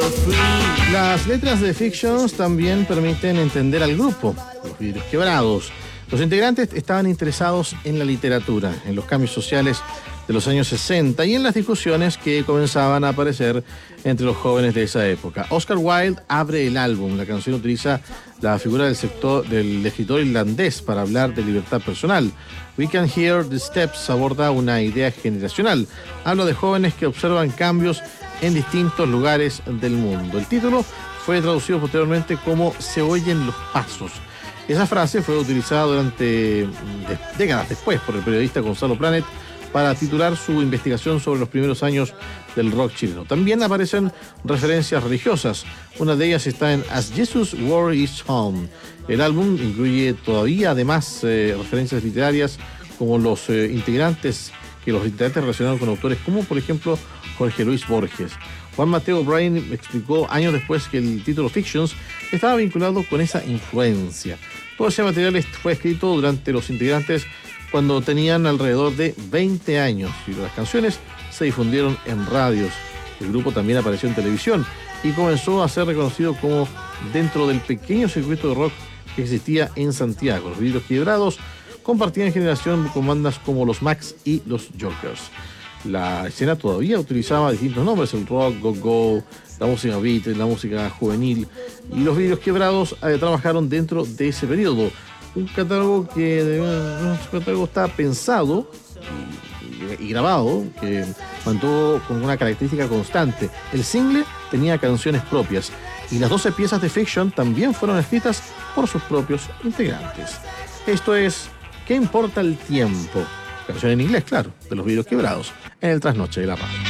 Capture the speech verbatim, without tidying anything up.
Las letras de Fictions también permiten entender al grupo, Los Vidrios Quebrados. Los integrantes estaban interesados en la literatura, en los cambios sociales de los años sesenta y en las discusiones que comenzaban a aparecer entre los jóvenes de esa época. Oscar Wilde abre el álbum. La canción utiliza la figura del, sector, del escritor irlandés para hablar de libertad personal. We Can Hear the Steps aborda una idea generacional. Habla de jóvenes que observan cambios en distintos lugares del mundo. El título fue traducido posteriormente como Se oyen los pasos. Esa frase fue utilizada durante de, décadas después por el periodista Gonzalo Planet para titular su investigación sobre los primeros años del rock chileno. También aparecen referencias religiosas. Una de ellas está en As Jesus Wore His Home. El álbum incluye todavía además eh, referencias literarias como los eh, integrantes que los integrantes relacionaron con autores como por ejemplo Jorge Luis Borges. Juan Mateo Bryan explicó años después que el título Fictions estaba vinculado con esa influencia. Todo ese material fue escrito durante los integrantes cuando tenían alrededor de veinte años y las canciones se difundieron en radios. El grupo también apareció en televisión y comenzó a ser reconocido como dentro del pequeño circuito de rock que existía en Santiago. Los Vidrios Quebrados compartían generación con bandas como los Max y los Jokers. La escena todavía utilizaba distintos nombres, el rock, go-go, la música beat, la música juvenil, y los Vidrios Quebrados eh, trabajaron dentro de ese periodo. Un catálogo que eh, un catálogo está pensado y, y grabado, que mantuvo con una característica constante. El single tenía canciones propias y las doce piezas de Fiction también fueron escritas por sus propios integrantes. Esto es ¿Qué importa el tiempo? Canción en inglés, claro, de los Vidrios Quebrados, en el trasnoche de la radio.